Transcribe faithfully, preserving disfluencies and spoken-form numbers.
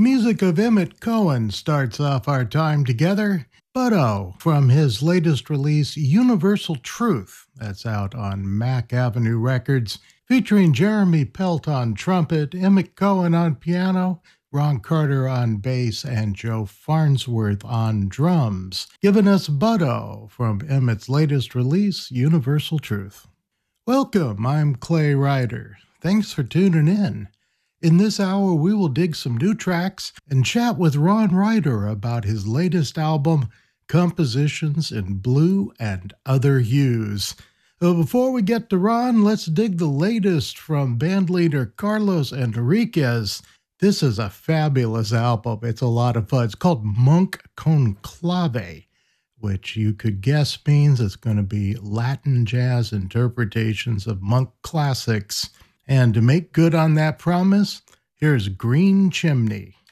Music of Emmett Cohen starts off our time together. Butto from his latest release, Universal Truth, that's out on Mack Avenue Records, featuring Jeremy Pelt on trumpet, Emmett Cohen on piano, Ron Carter on bass, and Joe Farnsworth on drums, giving us Butto from Emmett's latest release, Universal Truth. Welcome, I'm Clay Ryder. Thanks for tuning in. In this hour, we will dig some new tracks and chat with Ron Ryder about his latest album, Compositions in Blue and Other Hues. But before we get to Ron, let's dig the latest from bandleader Carlos Enriquez. This is a fabulous album. It's a lot of fun. It's called Monk Conclave, which you could guess means it's going to be Latin jazz interpretations of monk classics. And to make good on that promise, here's Green Chimney.